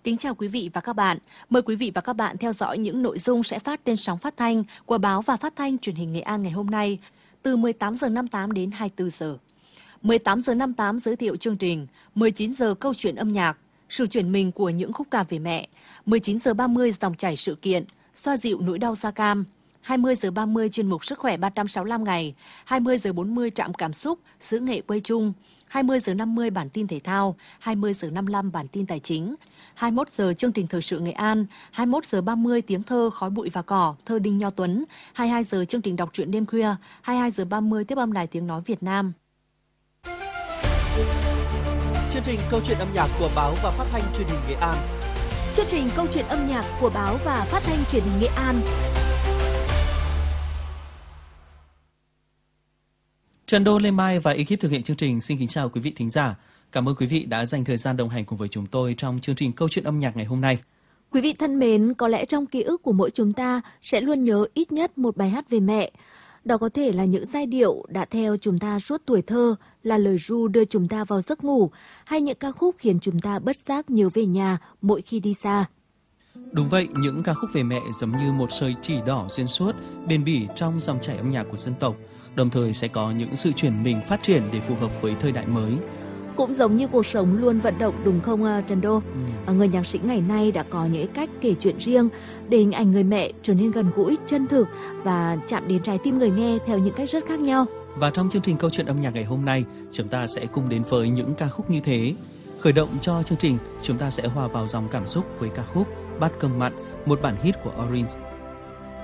Kính chào quý vị và các bạn. Mời quý vị và các bạn theo dõi những nội dung sẽ phát trên sóng phát thanh của Báo và Phát thanh Truyền hình Nghệ An ngày hôm nay từ 18 giờ 58 đến 24 giờ. 18 giờ 58 giới thiệu chương trình, 19 giờ câu chuyện âm nhạc, sự chuyển mình của những khúc ca về mẹ, 19 giờ 30 dòng chảy sự kiện, xoa dịu nỗi đau da cam, 20 giờ 30 chuyên mục sức khỏe 365 ngày, 20 giờ 40 trạm cảm xúc, xứ nghệ quay chung, 20 giờ 50 bản tin thể thao, 20 giờ 55 bản tin tài chính, 21 giờ chương trình thời sự Nghệ An, 21 giờ 30 tiếng thơ khói bụi và cỏ, thơ Đinh Nho Tuấn, 22 giờ chương trình đọc truyện đêm khuya, 22 giờ 30 tiếp âm Đài Tiếng nói Việt Nam. Chương trình câu chuyện âm nhạc của Báo và Phát thanh Truyền hình Nghệ An. Chương trình câu chuyện âm nhạc của Báo và Phát thanh Truyền hình Nghệ An. Trần Đô, Lê Mai và ekip thực hiện chương trình xin kính chào quý vị thính giả. Cảm ơn quý vị đã dành thời gian đồng hành cùng với chúng tôi trong chương trình câu chuyện âm nhạc ngày hôm nay. Quý vị thân mến, có lẽ trong ký ức của mỗi chúng ta sẽ luôn nhớ ít nhất một bài hát về mẹ. Đó có thể là những giai điệu đã theo chúng ta suốt tuổi thơ, là lời ru đưa chúng ta vào giấc ngủ, hay những ca khúc khiến chúng ta bất giác nhớ về nhà mỗi khi đi xa. Đúng vậy, những ca khúc về mẹ giống như một sợi chỉ đỏ xuyên suốt, bền bỉ trong dòng chảy âm nhạc của dân tộc, đồng thời sẽ có những sự chuyển mình phát triển để phù hợp với thời đại mới. Cũng giống như cuộc sống luôn vận động đúng không Trần Đô? Người nhạc sĩ ngày nay đã có những cách kể chuyện riêng để hình ảnh người mẹ trở nên gần gũi, chân thực và chạm đến trái tim người nghe theo những cách rất khác nhau. Và trong chương trình câu chuyện âm nhạc ngày hôm nay, chúng ta sẽ cùng đến với những ca khúc như thế. Khởi động cho chương trình, chúng ta sẽ hòa vào dòng cảm xúc với ca khúc Bát Cơm Mặn, một bản hit của Orange.